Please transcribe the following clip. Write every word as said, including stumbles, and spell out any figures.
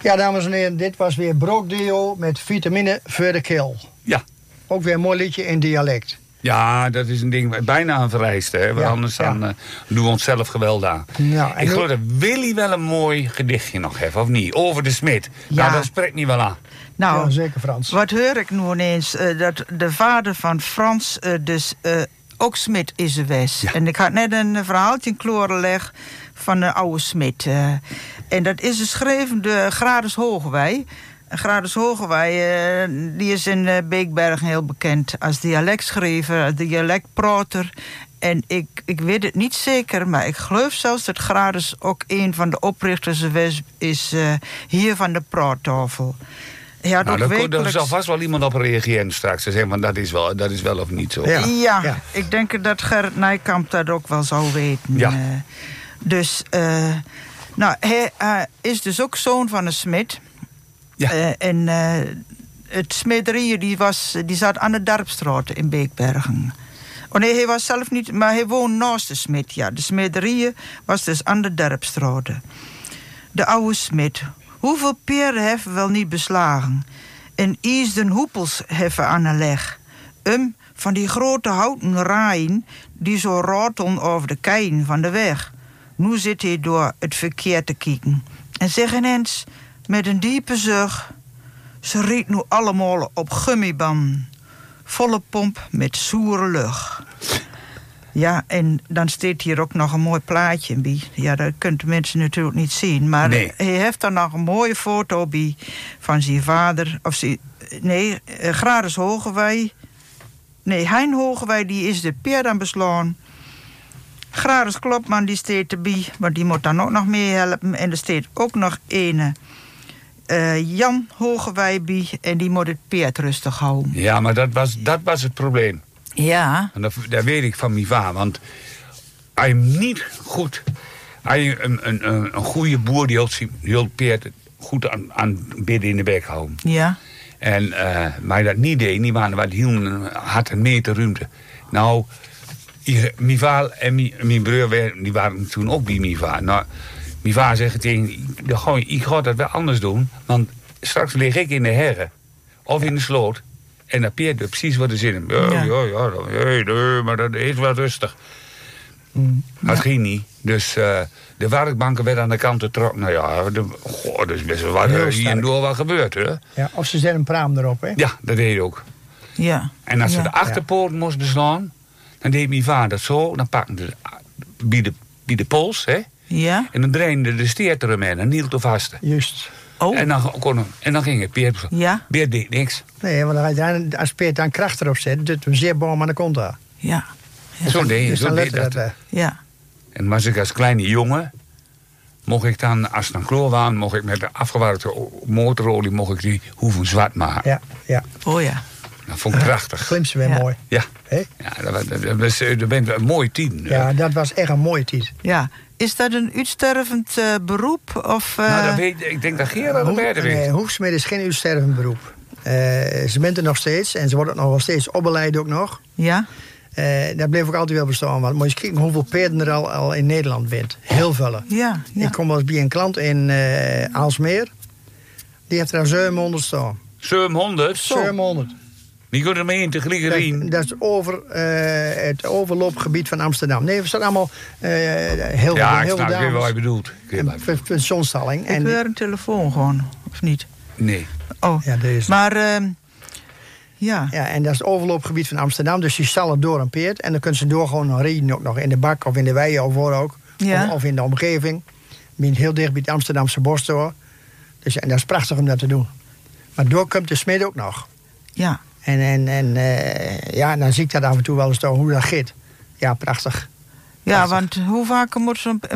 Ja, dames en heren, dit was weer Brokdeo met vitamine voor de keel. Ja. Ook weer een mooi liedje in dialect. Ja, dat is een ding bijna een vereiste. Hè? Want Ja, anders dan, ja. uh, doen we onszelf geweld aan. Nou, en ik nu- geloof dat Willy wel een mooi gedichtje nog heeft, of niet? Over de Smit. Ja. Nou, dat spreekt niet wel aan. Nou, Ja, zeker Frans. wat hoor ik nu ineens? Uh, dat de vader van Frans uh, dus uh, ook Smit is geweest. Ja. En ik had net een uh, verhaaltje in kloren leg van een oude Smit. Uh, en dat is geschreven door Gradus Hogewij. Gradus Hogewij, uh, die is in uh, Beekbergen heel bekend als dialectschrijver, als dialectprater. En ik, ik weet het niet zeker, maar ik geloof zelfs dat Gradus ook een van de oprichters is, is uh, hier van de praattafel. Hij had Nou, ook daar, wekelijks... daar zal vast wel iemand op reageren straks. Te zeggen, van dat is wel, dat is wel of niet zo. Ja. Ja, Ja. ik denk dat Gerrit Nijkamp dat ook wel zou weten. Ja. Uh, dus, uh, nou, hij uh, is dus ook zoon van een smid. Ja. Uh, en uh, het smederie die, was, die zat aan de Darpstraat in Beekbergen. Oh nee, hij was zelf niet, maar hij woonde naast de smid. Ja, de smederie was dus aan de Darpstraat. De oude smid. Hoeveel peren heeft wel niet beslagen? En is den hoepels heffen aan een leg. Um, van die grote houten raaien die zo ratelen over de keien van de weg. Nu zit hij door het verkeer te kijken. En zeg ineens met een diepe zucht: ze riet nu allemaal op gummibanden. Volle pomp met zoere lucht. Ja, en dan staat hier ook nog een mooi plaatje bij. Ja, dat kunnen mensen natuurlijk niet zien. Maar Nee. hij heeft er nog een mooie foto bij van zijn vader. Of zijn, nee, uh, Gradus Hogewij. Nee, Hein Hogewij, die is de peer aan beslaan. Gradus Klopman, die staat erbij. Maar die moet dan ook nog meehelpen. En er staat ook nog ene uh, Jan Hogewij bij. En die moet het peert rustig houden. Ja, maar dat was, dat was het probleem. Ja. En dat, dat weet ik van mijn vader. Want hij niet goed... Hij een, een, een, een goede boer die hield, die hield peert goed aan, aan bidden in de bek houden. Ja. En, uh, maar dat niet deed, niet waren, want die hielden, had een meter ruimte. Nou, hier, mijn vader en mijn, mijn broer waren, die waren toen ook bij mijn vader. Nou, mijn vader zegt tegen ik ga dat wel anders doen, want straks lig ik in de herre of in de sloot. En dan peert er precies wat er zin in. Ja, Ja. ja, ja, dan, hey, nee, maar dat is wel rustig. Mm. Dat ging niet. Dus uh, de werkbanken werden aan de kant getrokken. Nou ja, de, goh, dat is best wel wat Heel uh, hier sterk. en door wat gebeurt, hè? Ja, of ze zetten een praam erop, hè? Ja, dat deed hij ook. Ja. En als Ja. ze de achterpoort moest beslaan, dan deed mijn vader zo. Dan pakte ze bij de, bij de pols, hè? Ja. En dan drainde de steert er hem in en hield er vast. Juist. Oh. En, dan, kon hem, en dan ging het Peer beslaan. Ja. Peer deed niks. Nee, want als je als Peert dan kracht erop zet, doet hem zeer boom aan de kont aan. Ja. Zo deed je, Dus zo dan deed let dat. dat. eh. Ja. En was ik als kleine jongen, mocht ik dan, als het een kloor was, mocht ik met de afgewarmde motorolie, mocht ik die hoeven zwart maken. Ja, ja. Oh ja. Dat vond ik prachtig. Glimsen weer Ja. mooi. Ja, Hè? ja dat, was, dat, was, dat bent een mooie tien. Ja, dat was echt een mooie tijd. Ja. Is dat een uitstervend uh, beroep? Of, uh... Nou, dat weet, ik denk dat Gerard Hoef- erbij weet. nee, hoefsmid is geen uitstervend beroep. Uh, ze bent er nog steeds en ze worden nog wel steeds opgeleid ook nog. Ja? Uh, dat bleef ook altijd wel bestaan. Want moet je eens kijken hoeveel paarden er al, al in Nederland bent. Heel veel. Ja. ja. Ik kom wel eens bij een klant in uh, Aalsmeer. Die heeft er al zevenhonderd staan. zevenhonderd? zevenhonderd. Die kunnen er mee in tegelijk Dat, rijden. dat is over uh, het overloopgebied van Amsterdam. Nee, we staan allemaal uh, heel Ja, veel ik heel snap veel ik weet wat dames. je bedoelt. Ik weet En wat je bedoelt. pe- pensioenstalling. Ik En die- wil een telefoon gewoon, of niet? Nee. Oh. ja, deze. Maar, uh, ja. Ja, en dat is het overloopgebied van Amsterdam. Dus die stallen door een peert. En dan kunnen ze door gewoon rijden. Ook nog in de bak of in de weien of waar ook. Ja. Of, of in de omgeving. Ben heel dicht bij het Amsterdamse bos door. Dus, en dat is prachtig om dat te doen. Maar door komt de smid ook nog. Ja. En, en, en uh, ja, dan zie ik dat af en toe wel eens door hoe dat gaat. Ja, prachtig. Ja, Prachtig. want hoe vaak moet zo'n